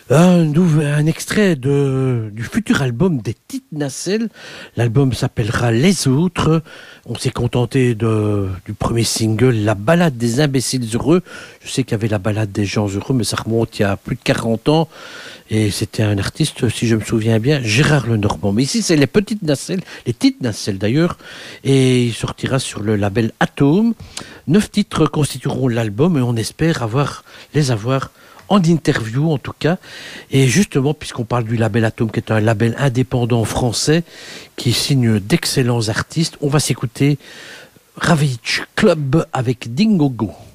Un extrait du futur album des Petites Nacelles. L'album s'appellera Les Autres. On s'est contenté du premier single, La Ballade des Imbéciles Heureux. Je sais qu'il y avait La Ballade des Gens Heureux, mais ça remonte il y a plus de 40 ans. Et c'était un artiste, si je me souviens bien, Gérard Lenormand. Mais ici, c'est les Petites Nacelles, les Petites Nacelles d'ailleurs. Et il sortira sur le label Atome. 9 titres constitueront l'album et on espère les avoir en interview en tout cas. Et justement, puisqu'on parle du label Atome, qui est un label indépendant français, qui signe d'excellents artistes, on va s'écouter Ravage Club avec Dingogo.